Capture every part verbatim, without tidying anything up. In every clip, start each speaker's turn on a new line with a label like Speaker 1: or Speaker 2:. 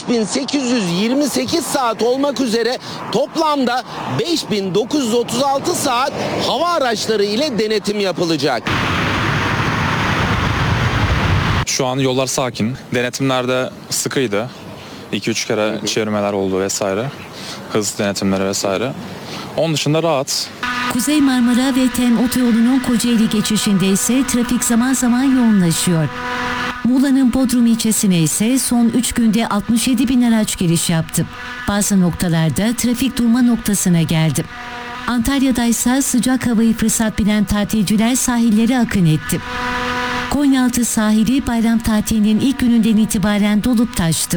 Speaker 1: beş bin sekiz yüz yirmi sekiz saat olmak üzere toplamda beş bin dokuz yüz otuz altı saat hava araçları ile denetim yapılacak.
Speaker 2: Şu an yollar sakin. Denetimlerde sıkıydı. iki üç kere çevirmeler oldu vesaire. Hız denetimleri vesaire. Onun dışında rahat.
Speaker 3: Kuzey Marmara ve Tem Otoyolu'nun Kocaeli geçişinde ise trafik zaman zaman yoğunlaşıyor. Muğla'nın Bodrum ilçesine ise son üç günde altmış yedi bin araç giriş yaptı. Bazı noktalarda trafik durma noktasına geldi. Antalya'da ise sıcak havayı fırsat bilen tatilciler sahillere akın etti. Konyaaltı sahili bayram tatilinin ilk gününden itibaren dolup taştı.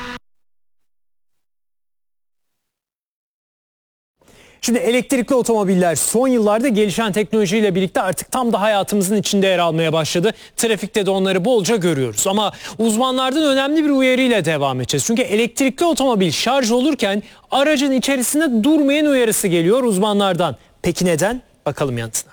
Speaker 4: Şimdi elektrikli otomobiller son yıllarda gelişen teknolojiyle birlikte artık tam da hayatımızın içinde yer almaya başladı. Trafikte de onları bolca görüyoruz ama uzmanlardan önemli bir uyarıyla devam edeceğiz. Çünkü elektrikli otomobil şarj olurken aracın içerisinde durmayın uyarısı geliyor uzmanlardan. Peki neden? Bakalım yanıtına.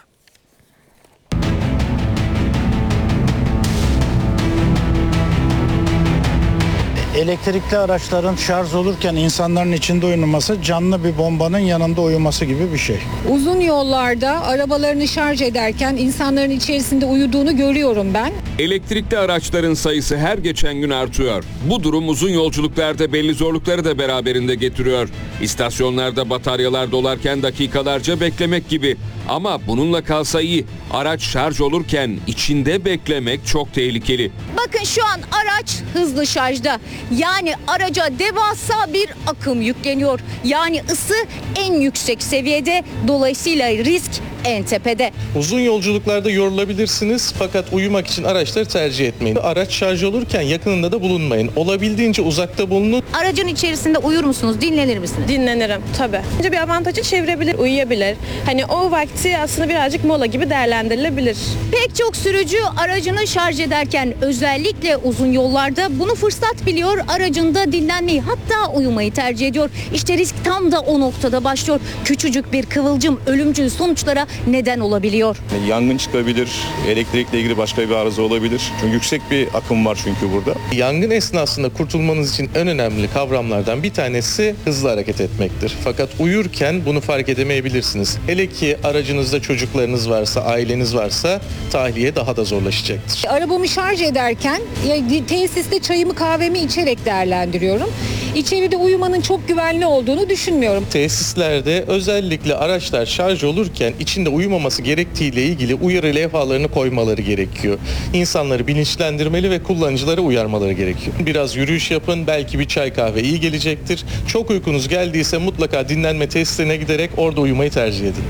Speaker 5: Elektrikli araçların şarj olurken insanların içinde uyuması canlı bir bombanın yanında uyuması gibi bir şey.
Speaker 6: Uzun yollarda arabalarını şarj ederken insanların içerisinde uyuduğunu görüyorum ben.
Speaker 7: Elektrikli araçların sayısı her geçen gün artıyor. Bu durum uzun yolculuklarda belli zorlukları da beraberinde getiriyor. İstasyonlarda bataryalar dolarken dakikalarca beklemek gibi. Ama bununla kalsa iyi. Araç şarj olurken içinde beklemek çok tehlikeli.
Speaker 8: Bakın şu an araç hızlı şarjda. Yani araca devasa bir akım yükleniyor. Yani ısı en yüksek seviyede. Dolayısıyla risk en tepede.
Speaker 9: Uzun yolculuklarda yorulabilirsiniz fakat uyumak için araçları tercih etmeyin. Araç şarj olurken yakınında da bulunmayın. Olabildiğince uzakta bulunun.
Speaker 8: Aracın içerisinde uyur musunuz? Dinlenir misiniz?
Speaker 10: Dinlenirim tabii. Önce bir avantajı çevirebilir, uyuyabilir. Hani o vakti aslında birazcık mola gibi değerlendirilebilir.
Speaker 8: Pek çok sürücü aracını şarj ederken özellikle uzun yollarda bunu fırsat biliyor. Aracında dinlenmeyi hatta uyumayı tercih ediyor. İşte risk tam da o noktada başlıyor. Küçücük bir kıvılcım ölümcül sonuçlara neden olabiliyor.
Speaker 11: Yangın çıkabilir, elektrikle ilgili başka bir arıza olabilir. Çünkü yüksek bir akım var çünkü burada.
Speaker 9: Yangın esnasında kurtulmanız için en önemli kavramlardan bir tanesi hızlı hareket etmektir. Fakat uyurken bunu fark edemeyebilirsiniz. Hele ki aracınızda çocuklarınız varsa, aileniz varsa tahliye daha da zorlaşacaktır.
Speaker 6: Arabamı şarj ederken ya, tesiste çayımı kahvemi içerek değerlendiriyorum. İçeride uyumanın çok güvenli olduğunu düşünmüyorum.
Speaker 9: Tesislerde özellikle araçlar şarj olurken içinde uyumaması gerektiğiyle ilgili uyarı levhalarını koymaları gerekiyor. İnsanları bilinçlendirmeli ve kullanıcıları uyarmaları gerekiyor. Biraz yürüyüş yapın, belki bir çay kahve iyi gelecektir. Çok uykunuz geldiyse mutlaka dinlenme tesislerine giderek orada uyumayı tercih edin.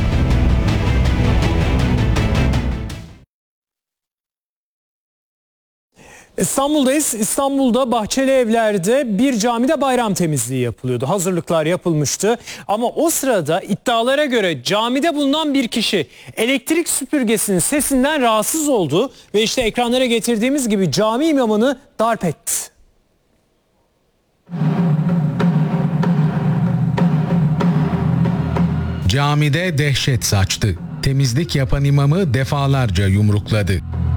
Speaker 4: İstanbul'dayız. İstanbul'da Bahçeli Evler'de bir camide bayram temizliği yapılıyordu. Hazırlıklar yapılmıştı. Ama o sırada iddialara göre camide bulunan bir kişi elektrik süpürgesinin sesinden rahatsız oldu. Ve işte ekranlara getirdiğimiz gibi cami imamını darp etti.
Speaker 12: Camide dehşet saçtı. Temizlik yapan imamı defalarca yumrukladı.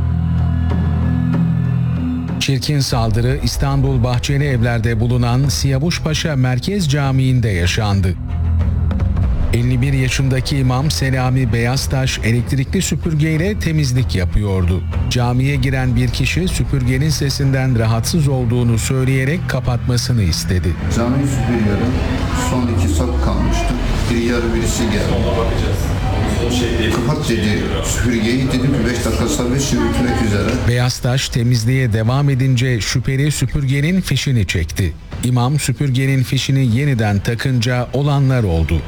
Speaker 12: Çirkin saldırı İstanbul Bahçeli Evler'de bulunan Siyavuşpaşa Merkez Camii'nde yaşandı. elli bir yaşındaki imam Selami Beyaztaş elektrikli süpürgeyle temizlik yapıyordu. Camiye giren bir kişi süpürgenin sesinden rahatsız olduğunu söyleyerek kapatmasını istedi.
Speaker 13: Camiyi süpürüyorum. Son iki sap kalmıştı. Bir yarı birisi geldi. Kapat dedi süpürgeyi, dedim ki beş dakika sabır şimdi bitmek üzere.
Speaker 12: Beyaztaş temizliğe devam edince şüpheli süpürgenin fişini çekti. İmam süpürgenin fişini yeniden takınca olanlar oldu.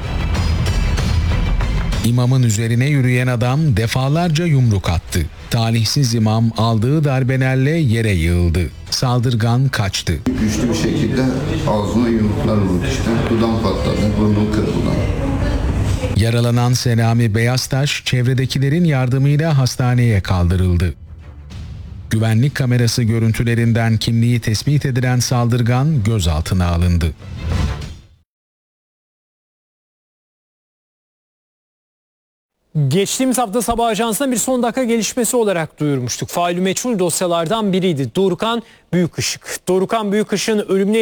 Speaker 12: İmamın üzerine yürüyen adam defalarca yumruk attı. Talihsiz imam aldığı darbelerle yere yığıldı. Saldırgan kaçtı.
Speaker 13: Güçlü bir şekilde ağzına yumruklar vurdu işte. Dudağım patladı, burnum kırıldı.
Speaker 12: Yaralanan Selami Beyaztaş çevredekilerin yardımıyla hastaneye kaldırıldı. Güvenlik kamerası görüntülerinden kimliği tespit edilen saldırgan gözaltına alındı.
Speaker 4: Geçtiğimiz hafta Sabah Ajansı'nda bir son dakika gelişmesi olarak duyurmuştuk. Failü meçhul dosyalardan biriydi. Dorukhan Büyükışık. Dorukhan Büyükışık'ın ölümüne